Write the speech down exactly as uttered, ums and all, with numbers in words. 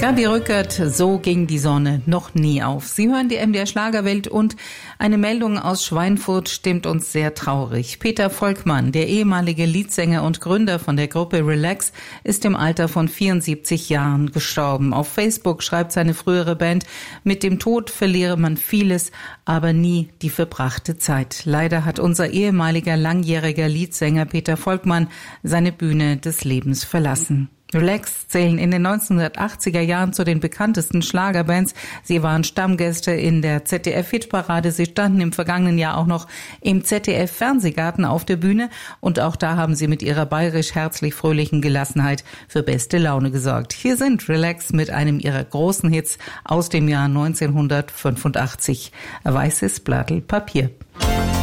Gabi Rückert, so ging die Sonne noch nie auf. Sie hören die M D R Schlagerwelt und eine Meldung aus Schweinfurt stimmt uns sehr traurig. Peter Volkmann, der ehemalige Leadsänger und Gründer von der Gruppe Relax, ist im Alter von vierundsiebzig Jahren gestorben. Auf Facebook schreibt seine frühere Band, mit dem Tod verliere man vieles, aber nie die verbrachte Zeit. Leider hat unser ehemaliger langjähriger Leadsänger Peter Volkmann seine Bühne des Lebens verlassen. Relax zählen in den neunzehnhundertachtziger Jahren zu den bekanntesten Schlagerbands. Sie waren Stammgäste in der Z D F-Hitparade. Sie standen im vergangenen Jahr auch noch im Z D F-Fernsehgarten auf der Bühne. Und auch da haben sie mit ihrer bayerisch-herzlich-fröhlichen Gelassenheit für beste Laune gesorgt. Hier sind Relax mit einem ihrer großen Hits aus dem Jahr neunzehnhundertfünfundachtzig. Weißes Blattl Papier.